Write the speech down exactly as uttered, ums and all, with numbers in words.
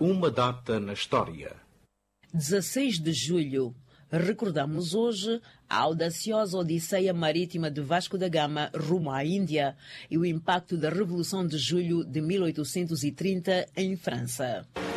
Uma data na história. dezesseis de julho. Recordamos hoje a audaciosa odisseia marítima de Vasco da Gama rumo à Índia e o impacto da Revolução de Julho de mil oitocentos e trinta em França.